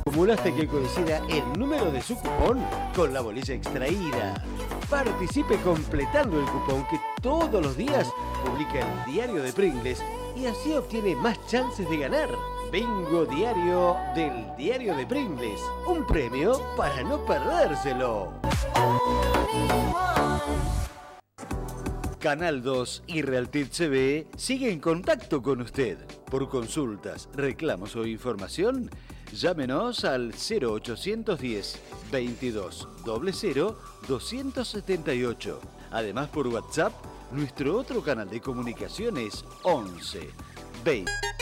Acumulaste que coincida el número de su cupón con la bolilla extraída. Participe completando el cupón que todos los días publica el diario de Pringles y así obtiene más chances de ganar. Bingo diario del diario de Pringles. Un premio para no perdérselo. Canal 2 y Realtit TV siguen en contacto con usted. Por consultas, reclamos o información, llámenos al 0810 22 00 278. Además, por WhatsApp, nuestro otro canal de comunicación es 11 20.